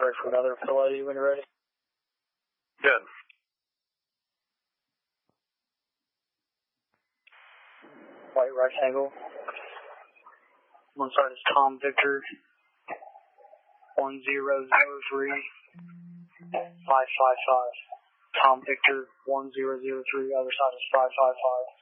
Ready for another filet when you're ready? Good. White rectangle. One side is Tom Victor 1003 555. Tom Victor 1003. Other side is 555.